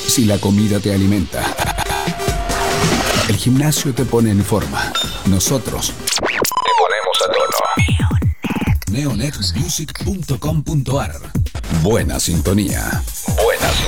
Si la comida te alimenta, el gimnasio te pone en forma. Nosotros te ponemos a tono. Neonetmusic.com.ar. Buena sintonía.